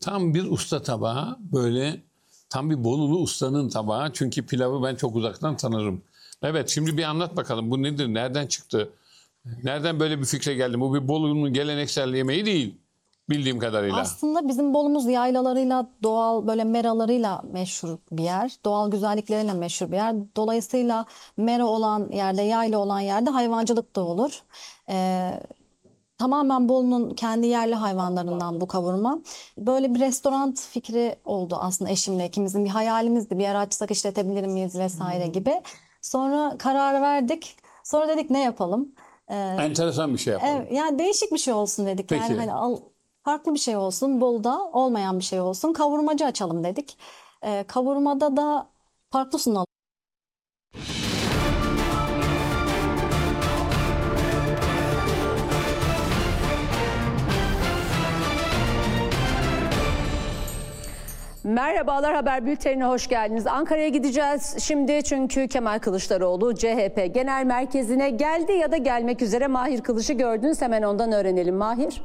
Tam bir usta tabağı, böyle tam bir Bolulu ustanın tabağı. Çünkü pilavı ben çok uzaktan tanırım. Evet, şimdi bir anlat bakalım, bu nedir, nereden çıktı? Nereden böyle bir fikre geldin? Bu bir Bolu'nun geleneksel yemeği değil bildiğim kadarıyla. Aslında bizim Bolumuz yaylalarıyla, doğal böyle meralarıyla meşhur bir yer. Doğal güzellikleriyle meşhur bir yer. Dolayısıyla mera olan yerde, yayla olan yerde hayvancılık da olur. Tamamen Bolu'nun kendi yerli hayvanlarından bu kavurma. Böyle bir restoran fikri oldu aslında eşimle, ikimizin bir hayalimizdi. Bir yer açsak işletebilir miyiz vesaire gibi. Sonra karar verdik. Sonra dedik ne yapalım? Enteresan bir şey yapalım. Evet, yani değişik bir şey olsun dedik. Peki. Yani hani farklı bir şey olsun, Bolu'da olmayan bir şey olsun. Kavurmacı açalım dedik. Kavurmada da farklı sunalım. Merhabalar, haber bültenine hoş geldiniz. Ankara'ya gideceğiz şimdi çünkü Kemal Kılıçdaroğlu CHP Genel Merkezi'ne geldi ya da gelmek üzere. Mahir Kılıç'ı gördünüz, hemen ondan öğrenelim. Mahir.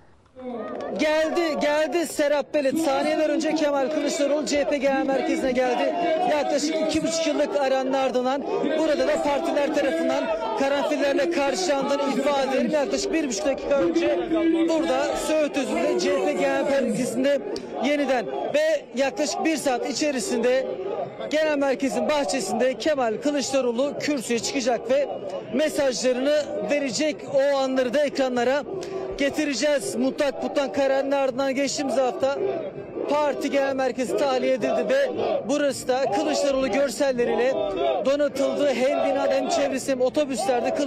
Geldi Serap Belet. Saniyeler önce Kemal Kılıçdaroğlu CHP Genel Merkezi'ne geldi. Yaklaşık 2,5 yıllık aranın ardından burada da partiler tarafından karanfillerle karşılandığını ifade edelim. Yaklaşık 1,5 dakika önce burada Söğüt Özü'nde CHP Genel Merkezi'nde yeniden ve yaklaşık 1 saat içerisinde Genel Merkez'in bahçesinde Kemal Kılıçdaroğlu kürsüye çıkacak ve mesajlarını verecek. O anları da ekranlara getireceğiz. Mutlak kararının ardından geçtiğimiz hafta parti genel merkezi tahliye edildi ve burası da Kılıçdaroğlu görselleriyle donatıldı. Hem binada hem çevresi hem otobüslerde